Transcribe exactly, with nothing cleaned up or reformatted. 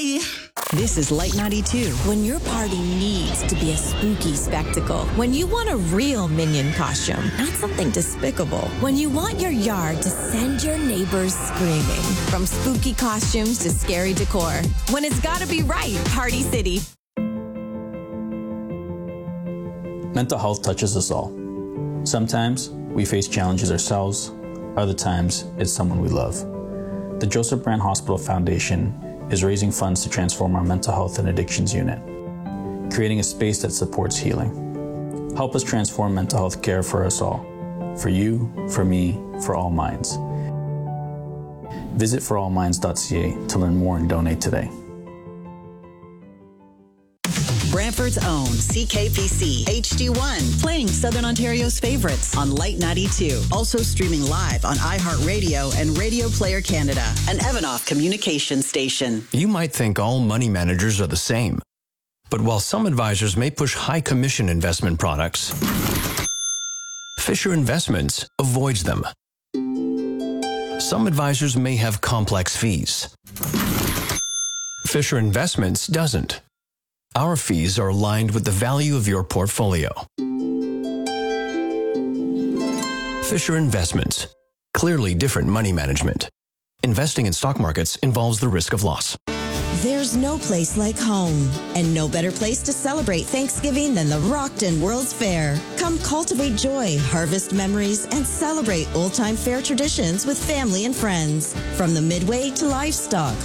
Bye. This is Light ninety-two. When your party needs to be a spooky spectacle. When you want a real Minion costume, not something despicable. When you want your yard to send your neighbors screaming. From spooky costumes to scary decor. When it's gotta be right, Party City. Mental health touches us all. Sometimes we face challenges ourselves. Other times it's someone we love. The Joseph Brand Hospital Foundation is raising funds to transform our mental health and addictions unit, creating a space that supports healing. Help us transform mental health care for us all, for you, for me, for all minds. Visit for all minds dot c a to learn more and donate today. Brantford's own C K P C H D one, playing Southern Ontario's favorites on Light ninety-two. Also streaming live on iHeartRadio and Radio Player Canada, an Evanoff communication station. You might think all money managers are the same. But while some advisors may push high commission investment products, Fisher Investments avoids them. Some advisors may have complex fees. Fisher Investments doesn't. Our fees are aligned with the value of your portfolio. Fisher Investments. Clearly different money management. Investing in stock markets involves the risk of loss. There's no place like home, and no better place to celebrate Thanksgiving than the Rockton World's Fair. Come cultivate joy, harvest memories, and celebrate old-time fair traditions with family and friends. From the Midway to livestock,